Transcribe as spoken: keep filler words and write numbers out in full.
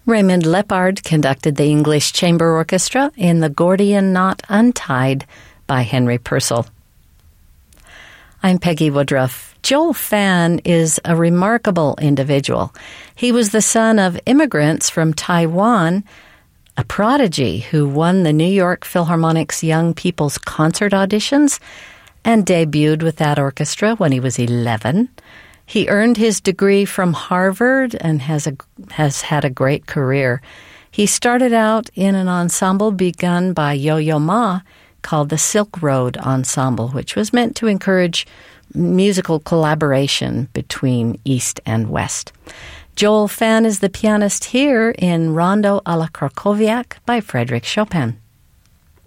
Raymond Lepard conducted the English Chamber Orchestra in The Gordian Knot Untied by Henry Purcell. I'm Peggy Woodruff. Joel Phan is a remarkable individual. He was the son of immigrants from Taiwan, a prodigy who won the New York Philharmonic's Young People's Concert auditions and debuted with that orchestra when he was eleven. He earned his degree from Harvard and has a, has had a great career. He started out in an ensemble begun by Yo-Yo Ma called the Silk Road Ensemble, which was meant to encourage musical collaboration between East and West. Joel Phan is the pianist here in Rondo a la Krakowiak by Frédéric Chopin.